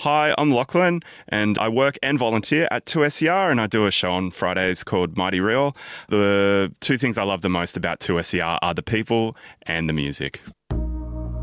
Hi, I'm Lachlan, and I work and volunteer at 2SER, and I do a show on Fridays called Mighty Real. The two things I love the most about 2SER are the people and the music.